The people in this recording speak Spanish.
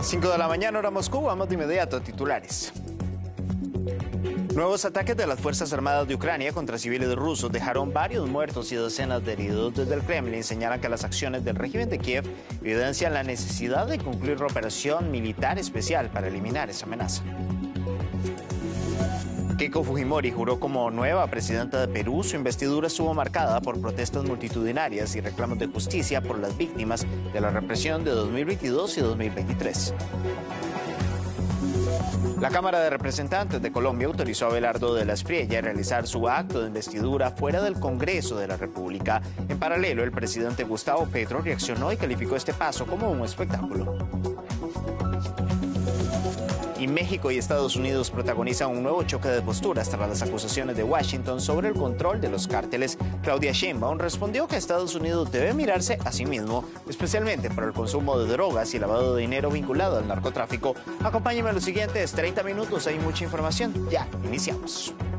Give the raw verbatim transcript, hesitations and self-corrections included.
cinco de la mañana, hora Moscú, vamos de inmediato a titulares. Nuevos ataques de las Fuerzas Armadas de Ucrania contra civiles rusos dejaron varios muertos y decenas de heridos. Desde el Kremlin señalan que las acciones del régimen de Kiev evidencian la necesidad de concluir la operación militar especial para eliminar esa amenaza. Keiko Fujimori juró como nueva presidenta de Perú. Su investidura estuvo marcada por protestas multitudinarias y reclamos de justicia por las víctimas de la represión de dos mil veintidós y dos mil veintitrés. La Cámara de Representantes de Colombia autorizó a Abelardo de la Espriella a realizar su acto de investidura fuera del Congreso de la República. En paralelo, el presidente Gustavo Petro reaccionó y calificó este paso como un espectáculo. Y México y Estados Unidos protagonizan un nuevo choque de posturas tras las acusaciones de Washington sobre el control de los cárteles. Claudia Sheinbaum respondió que Estados Unidos debe mirarse a sí mismo, especialmente por el consumo de drogas y lavado de dinero vinculado al narcotráfico. Acompáñenme en los siguientes treinta minutos, hay mucha información. Ya, iniciamos.